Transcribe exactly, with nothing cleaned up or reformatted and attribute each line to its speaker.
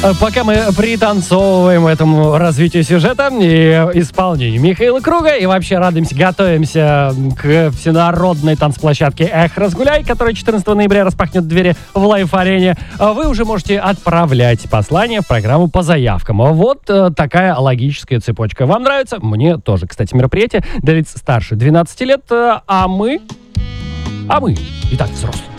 Speaker 1: Пока мы пританцовываем этому развитию сюжета и исполнению Михаила Круга, и вообще радуемся, готовимся к всенародной танцплощадке «Эх, разгуляй», которая четырнадцатого ноября распахнет двери в Лайф-арене, вы уже можете отправлять послание в программу по заявкам. Вот такая логическая цепочка. Вам нравится? Мне тоже, кстати, мероприятие для лиц старше двенадцати лет, а мы... А мы и так взрослые.